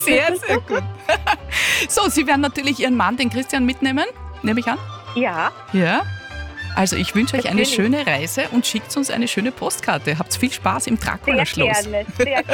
Sehr, sehr gut. So, Sie werden natürlich Ihren Mann, den Christian, mitnehmen, nehme ich an? Ja, Ja. Also ich wünsche euch eine Natürlich. schöne Reise und schickt uns eine schöne Postkarte. Habt viel Spaß im sehr Dracula-Schloss. gerne. Sehr